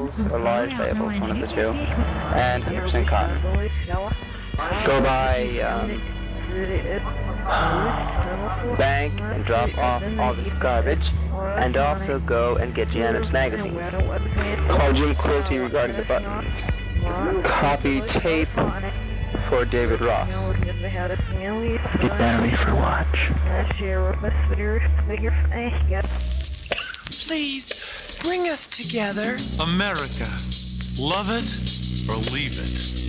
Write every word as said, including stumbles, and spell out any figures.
labels or large labels, one of the two, and one hundred percent cotton. Go by um, bank and drop off all this garbage, and also go and get Janet's magazine. Call Jim Quilty regarding the buttons. Copy tape for David Ross. Get battery for watch. Please, bring us together. America. Love it or leave it.